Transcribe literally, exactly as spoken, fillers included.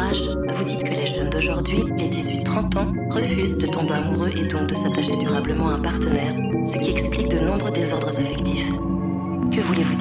entourage, vous dites que les jeunes d'aujourd'hui, les dix-huit trente ans, refusent de tomber amoureux et donc de s'attacher durablement à un partenaire, ce qui explique de nombreux désordres affectifs. Que voulez-vous dire ?